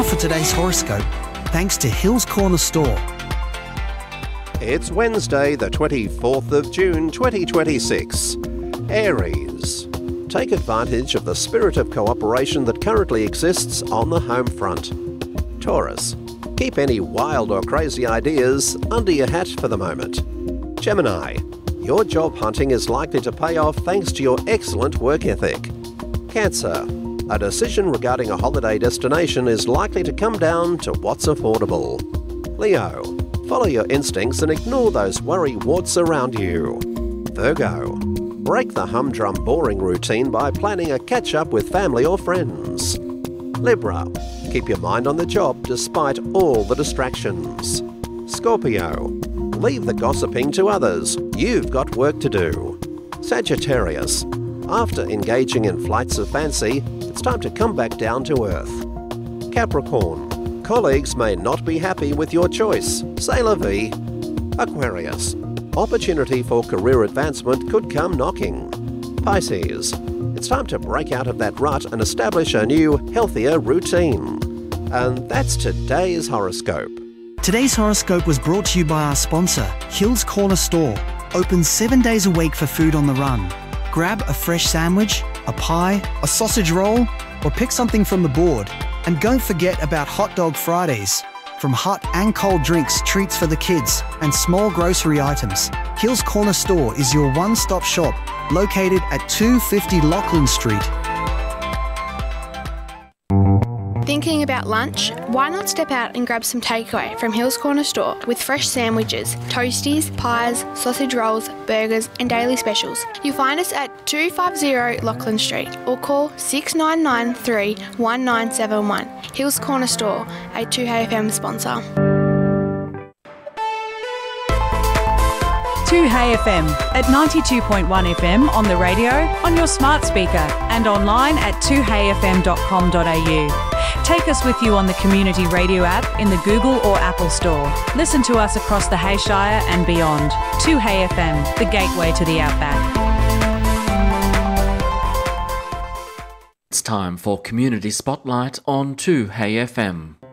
for today's horoscope, thanks to Hills Corner Store. It's Wednesday, the 24th of June 2026. Aries. Take advantage of the spirit of cooperation that currently exists on the home front. Taurus. Keep any wild or crazy ideas under your hat for the moment. Gemini. Your job hunting is likely to pay off thanks to your excellent work ethic. Cancer. A decision regarding a holiday destination is likely to come down to what's affordable. Leo. Follow your instincts and ignore those worry warts around you. Virgo. Break the humdrum boring routine by planning a catch-up with family or friends. Libra. Keep your mind on the job despite all the distractions. Scorpio. Leave the gossiping to others. You've got work to do. Sagittarius. After engaging in flights of fancy, it's time to come back down to earth. Capricorn. Colleagues may not be happy with your choice. C'est la vie. Aquarius. Opportunity for career advancement could come knocking. Pisces. It's time to break out of that rut and establish a new, healthier routine. And that's today's horoscope. Today's horoscope was brought to you by our sponsor, Hills Corner Store. Open 7 days a week for food on the run. Grab a fresh sandwich, a pie, a sausage roll, or pick something from the board. And don't forget about Hot Dog Fridays. From hot and cold drinks, treats for the kids, and small grocery items, Hills Corner Store is your one-stop shop, located at 250 Lachlan Street. Thinking about lunch? Why not step out and grab some takeaway from Hills Corner Store with fresh sandwiches, toasties, pies, sausage rolls, burgers and daily specials. You'll find us at 250 Lachlan Street or call 6993 1971. Hills Corner Store, a 2HFM sponsor. 2HFM at 92.1 FM on the radio, on your smart speaker and online at 2hfm.com.au. Take us with you on the Community Radio app in the Google or Apple Store. Listen to us across the Hayshire and beyond. 2HFM, the gateway to the outback. It's time for Community Spotlight on 2HFM.